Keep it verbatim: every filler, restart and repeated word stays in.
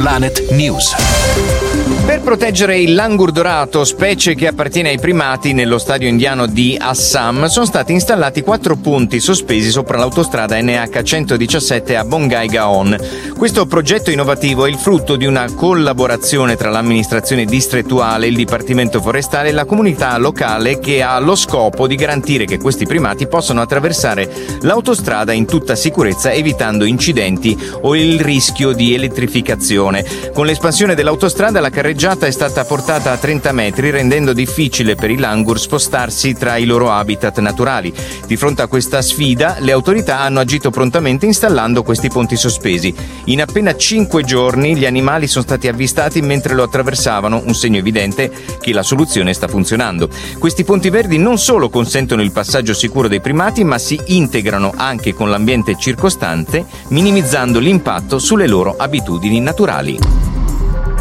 Planet News. Per proteggere il langur dorato, specie che appartiene ai primati, nello stadio indiano di Assam sono stati installati quattro punti sospesi sopra l'autostrada N H centodiciassette a Bongaigaon. Questo progetto innovativo è il frutto di una collaborazione tra l'amministrazione distrettuale, il Dipartimento Forestale e la comunità locale, che ha lo scopo di garantire che questi primati possano attraversare l'autostrada in tutta sicurezza, evitando incidenti o il rischio di elettrificazione. Con l'espansione dell'autostrada la carreggiata è stata portata a trenta metri, rendendo difficile per i langur spostarsi tra i loro habitat naturali. Di fronte a questa sfida, le autorità hanno agito prontamente installando questi ponti sospesi. In appena cinque giorni gli animali sono stati avvistati mentre lo attraversavano, un segno evidente che la soluzione sta funzionando. Questi ponti verdi non solo consentono il passaggio sicuro dei primati, ma si integrano anche con l'ambiente circostante, minimizzando l'impatto sulle loro abitudini naturali.